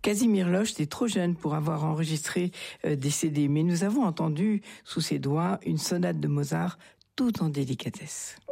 Casimir Loche est trop jeune pour avoir enregistré des CD, mais nous avons entendu sous ses doigts une sonate de Mozart tout en délicatesse.